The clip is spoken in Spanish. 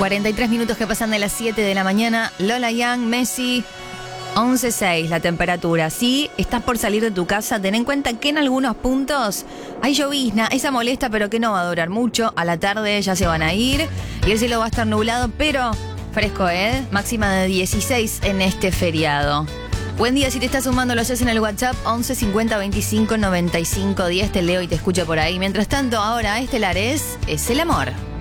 43 minutos que pasan de las 7 de la mañana. Lola Young, Messi, 11.6 la temperatura. Si estás por salir de tu casa, ten en cuenta que en algunos puntos hay llovizna. Esa molesta, pero que no va a durar mucho. A la tarde ya se van a ir y el cielo va a estar nublado, pero fresco, máxima de 16 en este feriado. Buen día, si te estás sumando lo haces en el WhatsApp 11 50 25 95 10. Te leo y te escucho por ahí. Mientras tanto, ahora Estelares es el amor.